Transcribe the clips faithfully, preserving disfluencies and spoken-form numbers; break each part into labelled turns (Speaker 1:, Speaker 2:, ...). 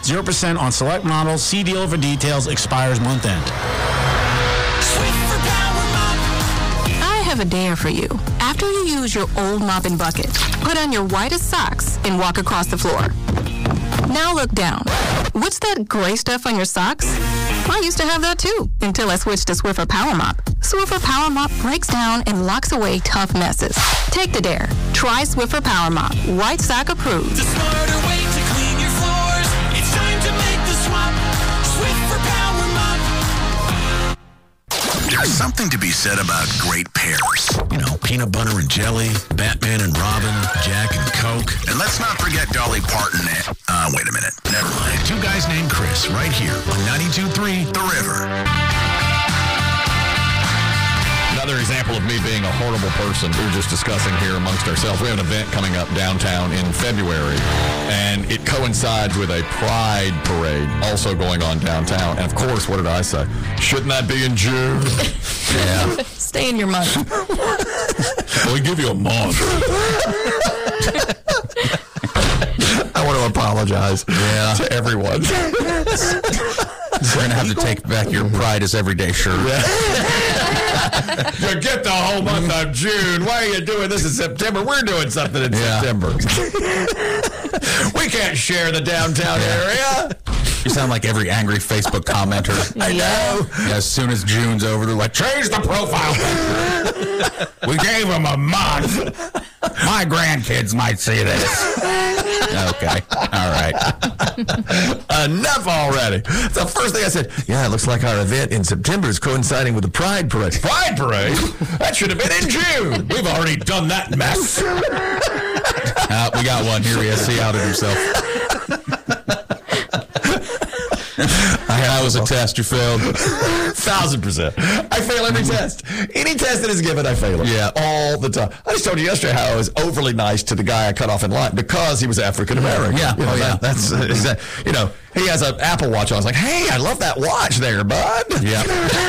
Speaker 1: zero percent on select models. See dealer for details. Expires month end.
Speaker 2: I have a dare for you. After you use your old mop and bucket, put on your whitest socks and walk across the floor. Now look down. What's that gray stuff on your socks? I used to have that too, until I switched to Swiffer Power Mop. Swiffer Power Mop breaks down and locks away tough messes. Take the dare. Try Swiffer Power Mop. White sock approved.
Speaker 3: The smarter way to clean your floors. It's time to make the swap. Swiffer Power Mop.
Speaker 4: There's something to be said about great pairs. You know, peanut butter and jelly, Batman and Robin, Jack and Coke. And let's not forget Dolly Parton and... Uh, wait a minute. Never mind. Two guys named Chris right here on ninety-two point three The River.
Speaker 5: Another example of me being a horrible person we were just discussing here amongst ourselves. We have an event coming up downtown in February, and it coincides with a Pride parade also going on downtown. And, of course, what did I say? Shouldn't that be in June? Yeah.
Speaker 2: Stay in your month.
Speaker 5: We give you a month. I want to apologize yeah. to everyone.
Speaker 6: We're going to have to take back your Pride is Everyday shirt.
Speaker 5: You get the whole month of June. Why are you doing this in September? We're doing something in yeah. September. We can't share the downtown yeah. area.
Speaker 6: You sound like every angry Facebook commenter.
Speaker 5: I know.
Speaker 6: Yeah, as soon as June's over, they're like, change the profile.
Speaker 5: We gave them a month.
Speaker 6: My grandkids might see this. Okay. All right.
Speaker 5: Enough already. The first thing I said, yeah, it looks like our event in September is coinciding with the Pride Parade. Pride Parade? That should have been in June. We've already done that mess.
Speaker 6: Uh, we got one. Here he is. He outed himself. That was a test. You failed.
Speaker 5: Thousand percent. I fail every test. Any test that is given, I fail it.
Speaker 6: Yeah.
Speaker 5: All the time. I just told you yesterday how I was overly nice to the guy I cut off in line because he was African American.
Speaker 6: Yeah.
Speaker 5: You know,
Speaker 6: oh, yeah.
Speaker 5: That, that's, uh, is that, you know, he has an Apple Watch on. I was like, hey, I love that watch there, bud.
Speaker 6: Yeah.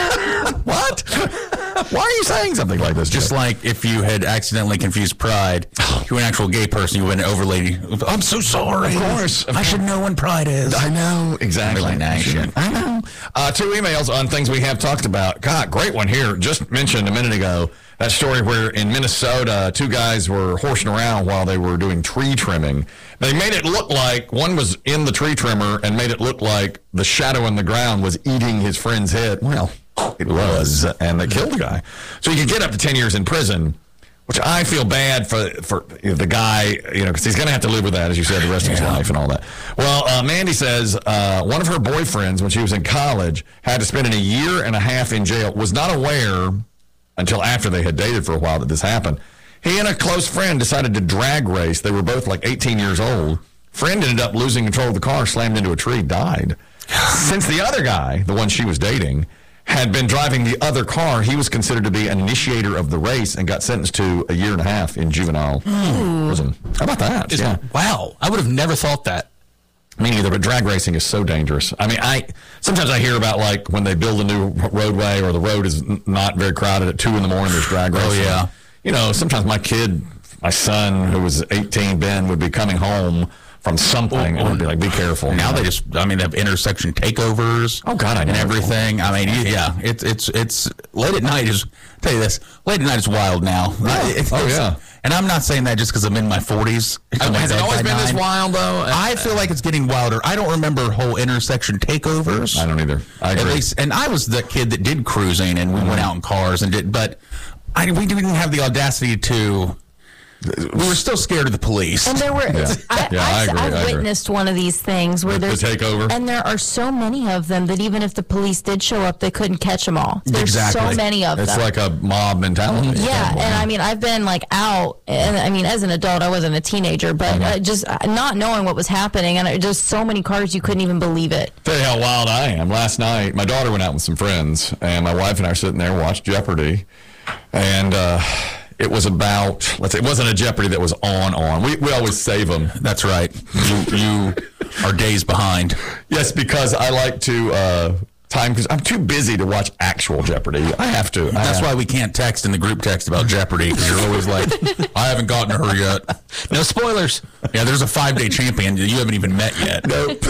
Speaker 5: What? Why are you saying something like this?
Speaker 6: Just
Speaker 5: Joe?
Speaker 6: like if you had accidentally confused Pride to an actual gay person, you would have overlaid. I'm so sorry.
Speaker 5: Of course. Of
Speaker 6: I
Speaker 5: course.
Speaker 6: should know when Pride is.
Speaker 5: I know. Exactly.
Speaker 6: Really nice.
Speaker 5: I know. Uh, two emails on things we have talked about. God, great one here. Just mentioned a minute ago that story where in Minnesota, two guys were horsing around while they were doing tree trimming. They made it look like one was in the tree trimmer and made it look like the shadow in the ground was eating his friend's head. Well, it was, and they killed the guy. So he could get up to ten years in prison, which I feel bad for for the guy, you know, because he's going to have to live with that, as you said, the rest of his
Speaker 6: yeah.
Speaker 5: life and all that. Well, uh, Mandy says uh, one of her boyfriends, when she was in college, had to spend a year and a half in jail, was not aware until after they had dated for a while that this happened. He and a close friend decided to drag race. They were both like eighteen years old. Friend ended up losing control of the car, slammed into a tree, died. Since the other guy, the one she was dating, had been driving the other car, he was considered to be an initiator of the race and got sentenced to a year and a half in juvenile mm. prison. How about that?
Speaker 6: Is,
Speaker 5: yeah.
Speaker 6: Wow. I would have never thought that.
Speaker 5: Me neither, but drag racing is so dangerous. I mean, I sometimes I hear about, like, when they build a new roadway or the road is n- not very crowded at two in the morning, there's drag racing.
Speaker 6: Oh, yeah.
Speaker 5: You know, sometimes my kid, my son, who was eighteen, Ben, would be coming home from something, and would be like, be careful.
Speaker 6: Now
Speaker 5: know?
Speaker 6: they just, I mean, they have intersection takeovers.
Speaker 5: Oh, God, I know.
Speaker 6: And everything. I mean, yeah, it's, it's, it's, late at night is, I'll tell you this, late at night is wild now.
Speaker 5: Yeah.
Speaker 6: It's,
Speaker 5: oh,
Speaker 6: it's,
Speaker 5: yeah.
Speaker 6: And I'm not saying that just because I'm in my forties.
Speaker 5: Has it always been this wild, though?
Speaker 6: I feel like it's getting wilder. I don't remember whole intersection takeovers.
Speaker 5: I don't either. I agree.
Speaker 6: At least, and I was the kid that did cruising, and we mm-hmm. went out in cars and did, but I, we didn't have the audacity to. We were still scared of the police.
Speaker 7: And there were,
Speaker 5: yeah.
Speaker 7: I,
Speaker 5: yeah, I
Speaker 7: I've,
Speaker 5: agree,
Speaker 7: I've
Speaker 5: I
Speaker 7: witnessed one of these things where
Speaker 5: the,
Speaker 7: there's
Speaker 5: the takeover,
Speaker 7: and there are so many of them that even if the police did show up, they couldn't catch them all. There's
Speaker 6: exactly.
Speaker 7: so many of
Speaker 5: it's
Speaker 7: them.
Speaker 5: It's like a mob mentality.
Speaker 7: Yeah, and I mean, I've been like out, and I mean, as an adult, I wasn't a teenager, but uh, just not knowing what was happening, and just so many cars, you couldn't even believe it.
Speaker 5: Tell you how wild I am. Last night, my daughter went out with some friends, and my wife and I were sitting there, watched Jeopardy, and uh, it was about, let's say, it wasn't a Jeopardy that was on, on. We we always save them.
Speaker 6: That's right. You, you are days behind.
Speaker 5: Yes, because I like to uh, time, because I'm too busy to watch actual Jeopardy. I have to. I
Speaker 6: That's
Speaker 5: have.
Speaker 6: why we can't text in the group text about Jeopardy, because you're always like, I haven't gotten to her yet.
Speaker 1: No spoilers.
Speaker 6: Yeah, there's a five-day champion that you haven't even met yet.
Speaker 5: Nope.